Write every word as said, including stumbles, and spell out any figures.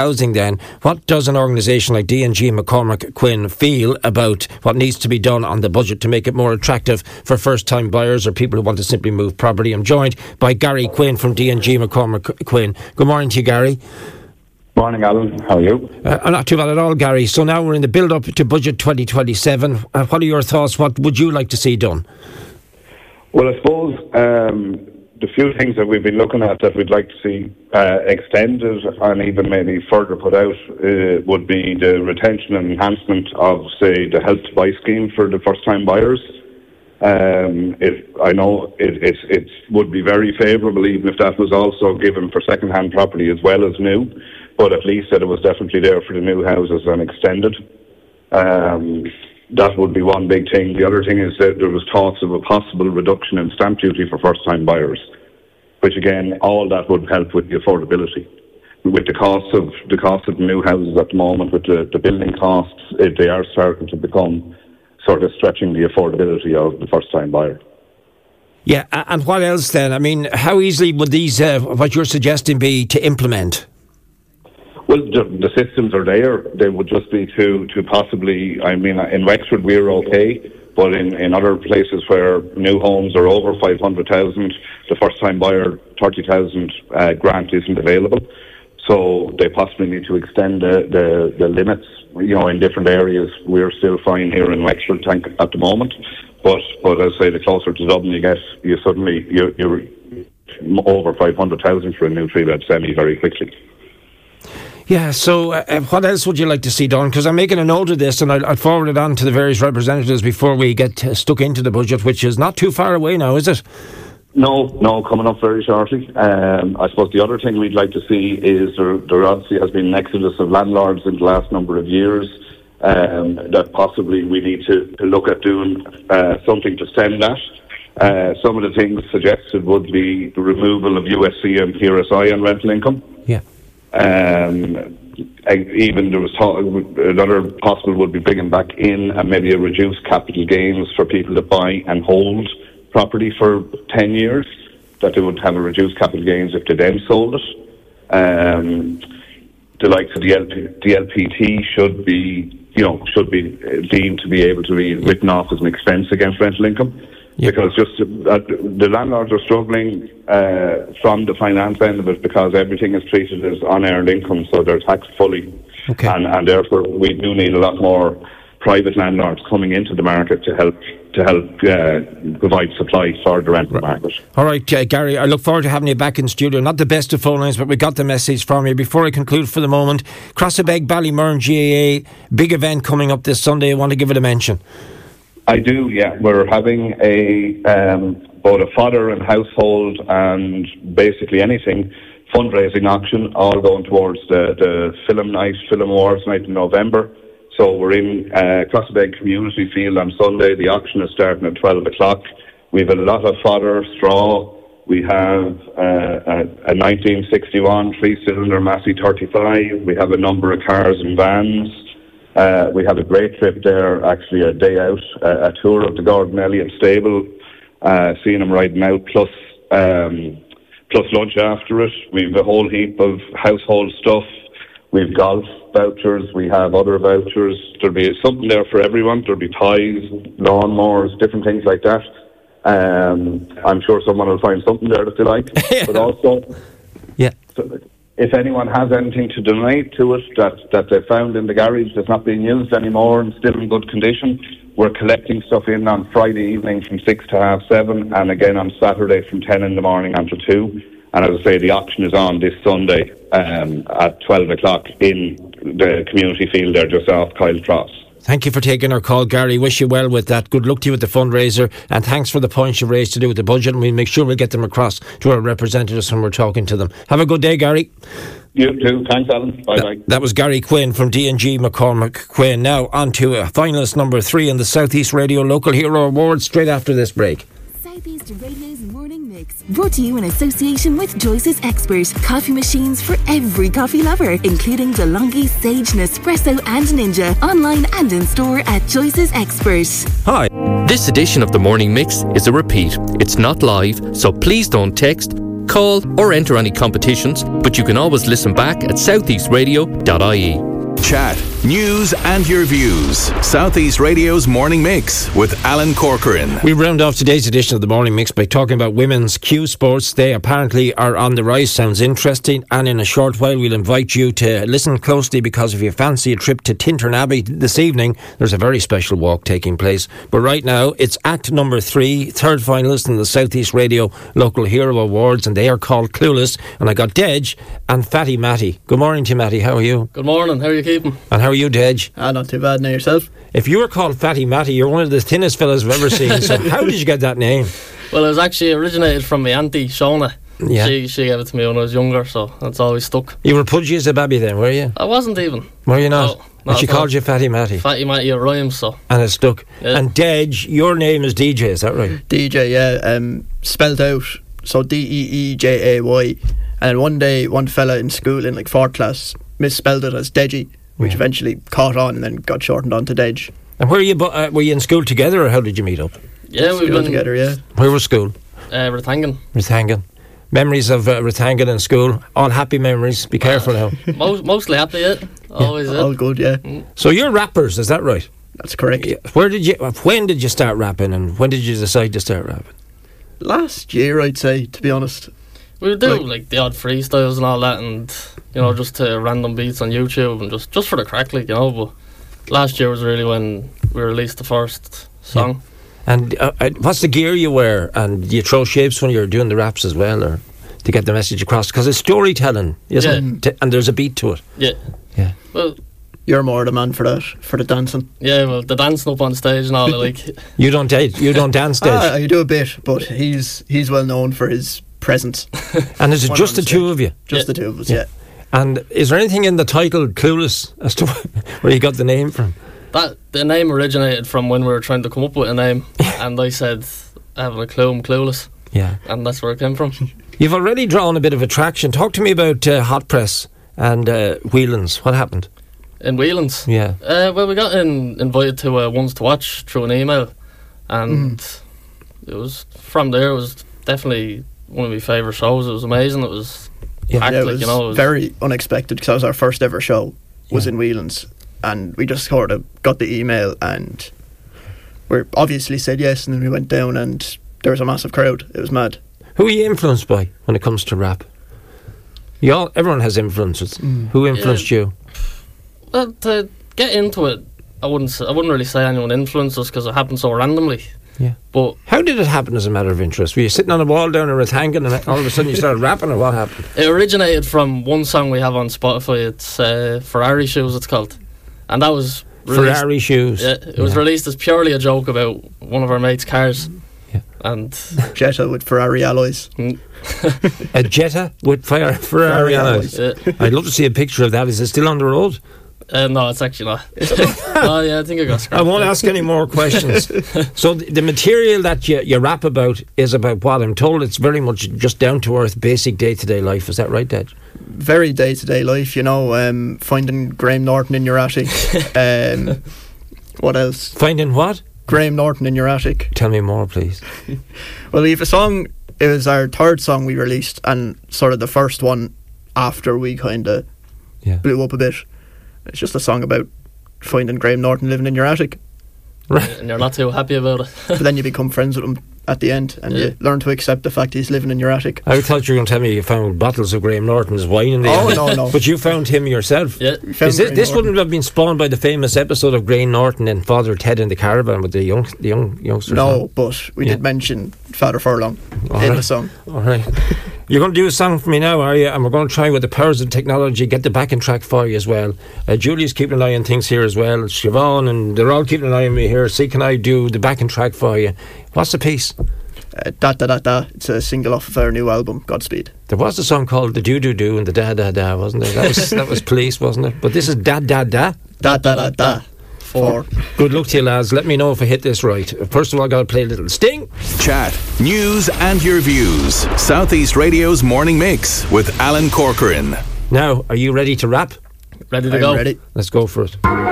housing then, what does an organisation like D and G McCormack Quinn feel about what needs to be done on the budget to make it more attractive for first-time buyers or people who want to simply move property? I'm joined by Gary Quinn from D and G McCormack Quinn. Good morning to you, Gary. Morning, Alan. How are you? Uh, not too bad at all, Gary. So now we're in the build-up to Budget twenty twenty-seven. Uh, what are your thoughts? What would you like to see done? Well, I suppose um, the few things that we've been looking at that we'd like to see uh, extended and even maybe further put out uh, would be the retention and enhancement of, say, the Help to Buy scheme for the first-time buyers. Um, it, I know it, it, it would be very favourable even if that was also given for second-hand property as well as new, but at least that it was definitely there for the new houses and extended. Um, that would be one big thing. The other thing is that there was talks of a possible reduction in stamp duty for first-time buyers, which again, all that would help with the affordability. With the cost of the cost of the new houses at the moment, with the, the building costs, it, they are starting to become sort of stretching the affordability of the first-time buyer. Yeah, and what else then? I mean, how easily would these, uh, what you're suggesting, be to implement? Well, the, the systems are there. They would just be to, to possibly, I mean, in Wexford we're okay, but in, in other places where new homes are over five hundred thousand, the first-time buyer thirty thousand uh, grant isn't available. So they possibly need to extend the, the, the limits, you know, in different areas. We're still fine here in Wexford at the moment. But, but as I say, the closer to Dublin you get, you suddenly, you're, you're over five hundred thousand for a new three-bed semi very quickly. Yeah, so uh, what else would you like to see done? Because I'm making a note of this and I'll, I'll forward it on to the various representatives before we get uh, stuck into the budget, which is not too far away now, is it? No, no, coming up very shortly. Um, I suppose the other thing we'd like to see is there, there obviously has been an exodus of landlords in the last number of years, um, that possibly we need to, to look at doing uh, something to stem that. Uh, some of the things suggested would be the removal of U S C and P R S I on rental income. Yeah. Um, even there was talk, another possible would be bringing back in and maybe a reduced capital gains for people to buy and hold property for ten years, that they would have a reduced capital gains if they then sold it. Um, the likes of the, L P, the L P T should be, you know, should be deemed to be able to be written off as an expense against rental income. Yep. Because just uh, the landlords are struggling uh, from the finance end of it because everything is treated as unearned income, so they're taxed fully. Okay. And, and therefore we do need a lot more private landlords coming into the market to help to help uh, provide supply for the rental right. market. All right, uh, Gary, I look forward to having you back in studio. Not the best of phone lines, but we got the message from you. Before I conclude for the moment, Crossabeg Ballymurn G A A, big event coming up this Sunday. I want to give it a mention. I do, yeah. We're having a um, both a fodder and household and basically anything fundraising auction, all going towards the, the film night, film awards night in November. So we're in uh, Crossabeg Community Field on Sunday. The auction is starting at twelve o'clock. We have a lot of fodder, straw. We have uh, a, a nineteen sixty-one three-cylinder Massey thirty-five. We have a number of cars and vans. Uh, we have a great trip there, actually a day out, uh, a tour of the Gordon Elliott stable, uh, seeing them riding out, plus um, plus lunch after it. We have a whole heap of household stuff. We have golf vouchers, we have other vouchers. There'll be something there for everyone. There'll be ties, lawnmowers, different things like that. Um, I'm sure someone will find something there that they like. But also, yeah. So, if anyone has anything to donate to it that, that they found in the garage that's not being used anymore and still in good condition, we're collecting stuff in on Friday evening from six to half seven, and again on Saturday from ten in the morning until two. And as I say, the auction is on this Sunday um, at twelve o'clock in the community field there just off Kyle Cross. Thank you for taking our call, Gary. Wish you well with that. Good luck to you with the fundraiser, and thanks for the points you've raised to do with the budget, and we'll make sure we get them across to our representatives when we're talking to them. Have a good day, Gary. You too. Thanks, Alan. Bye-bye. That, that was Gary Quinn from D and G McCormack Quinn. Now on to uh, finalist number three in the South East Radio Local Hero Awards straight after this break. South East Radio's Morning Mix, brought to you in association with Joyce's Expert coffee machines for every coffee lover, including DeLonghi, Sage, Nespresso and Ninja, online and in store at Joyce's Expert. Hi, this edition of the Morning Mix is a repeat. It's not live, so please don't text call or enter any competitions, but you can always listen back at southeast radio dot I E. Chat, news and your views. Southeast Radio's Morning Mix with Alan Corcoran. We round off today's edition of the Morning Mix by talking about women's Q Sports. They apparently are on the rise. Sounds interesting. And in a short while we'll invite you to listen closely, because if you fancy a trip to Tintern Abbey this evening, there's a very special walk taking place. But right now it's act number three, third finalist in the Southeast Radio Local Hero Awards, and they are called Clueless. And I got Dej and Fatty Matty. Good morning to you, Matty. How are you? Good morning. How are you keeping? And how are you, Dej? Ah, not too bad. Now yourself? If you were called Fatty Matty, you're one of the thinnest fellas I've ever seen. So how did you get that name? Well, it was actually originated from my auntie, Shona. Yeah. She, she gave it to me when I was younger, so that's always stuck. You were pudgy as a baby then, were you? I wasn't even. Were you not? No, and she called you Fatty Matty? Fatty Matty, it rhymes, so. And it stuck. Yeah. And Dej, your name is D J, is that right? D J, yeah, um, spelled out, so D E E J A Y. And one day, one fella in school in like fourth class misspelled it as Deji, which Yeah. eventually caught on and then got shortened on to Dej. And were you, bu- uh, were you in school together, or how did you meet up? Yeah, we've School been together, yeah. Where was school? uh, Rathangan. Rathangan. Memories of uh, Rathangan in school. All happy memories. Be careful now. Most, mostly happy, yeah. Always, yeah. All good, yeah. So you're rappers, is that right? That's correct. Yeah. Where did you? When did you start rapping, and when did you decide to start rapping? Last year, I'd say, to be honest. We would do Like- like the odd freestyles and all that, and you know, just to random beats on YouTube and just, just for the crack, like, you know. But last year was really when we released the first song. And uh, uh, what's the gear you wear? And do you throw shapes when you're doing the raps as well, or to get the message across? Because it's storytelling, isn't it? T- and there's a beat to it. Yeah. Yeah. Well, You're more the man for that, for the dancing. yeah. Well, the dancing up on stage and all, like. You don't date. You don't dance stage. Ah, I do a bit, but he's he's well known for his presence. And is it One just the on two stage. of you? Just Yeah. the two of us, yeah. And is there anything in the title Clueless as to where you got the name from? That the name originated from when we were trying to come up with a name, and I said, "I haven't a clue, I'm clueless," Yeah. and that's where it came from. You've already drawn a bit of attraction. Talk to me about uh, Hot Press and uh, Whelan's. What happened? In Whelan's, Yeah. uh, well, we got in, invited to uh, Ones to Watch through an email, and it was from there. It was definitely one of my favourite shows. It was amazing. It was Yeah. packed, Yeah, it like, was you know. It was, very unexpected because that was our first ever show, was Yeah. in Whelan's, and we just sort of got the email and we obviously said yes, and then we went down and there was a massive crowd. It was mad. Who are you influenced by when it comes to rap? You all, everyone has influences. Who influenced you? well, to get into it, I wouldn't. s- I wouldn't really say anyone influenced us because it happened so randomly. Yeah. But How did it happen as a matter of interest? Were you sitting on a wall down in Rathangan and all of a sudden you started rapping, or what happened? it originated from one song we have on Spotify. It's uh, Ferrari Shoes, it's called, and that was released, Ferrari shoes. Yeah, it was Yeah. released as purely a joke about one of our mates' cars. Yeah. And Jetta with Ferrari alloys. A Jetta with fire Ferrari Ferrari alloys. uh, I'd love to see a picture of that. Is it still on the road? uh, no, it's actually not. Oh yeah, I think I got scrapped. I won't ask any more questions. So th- the material that you, you rap about is about what? I'm told it's very much just down to earth, basic day to day life. Is that right, Dad? Very day to day life, you know, um, finding Graham Norton in your attic. um, what else? Finding what? Graham Norton in your attic. Tell me more, please. Well, we have a song, it was our third song we released, and sort of the first one after we kind of Yeah. blew up a bit. It's just a song about finding Graham Norton living in your attic. Right. And you're not too happy about it. But then you become friends with him at the end, and Yeah. you learn to accept the fact he's living in your attic. I thought you were going to tell me you found bottles of Graham Norton's wine in the Oh, attic. no, no. But you found him yourself. Yeah. We found Is this, Graham this Norton. wouldn't have been spawned by the famous episode of Graham Norton and Father Ted in the Caravan with the young the young youngsters? No, but we Yeah. did mention Father Furlong All in right. the song. All right. You're going to do a song for me now, are you? And we're going to try with the powers of technology get the backing track for you as well. Uh, Julie's keeping an eye on things here as well. Siobhan, and they're all keeping an eye on me here. See, can I do the backing track for you? What's the piece? Uh, da da da da. It's a single off of our new album, Godspeed. There was a song called the Do Do Do and the Da Da Da, wasn't there? That was that was Police, wasn't it? But this is Da Da Da. Da da da da. Four. Good luck to you, lads. Let me know if I hit this right. First of all, I got to play a little Sting. Chat, news and your views. Southeast Radio's Morning Mix with Alan Corcoran. Now, are you ready to rap? Ready to I'm go. ready. Let's go for it.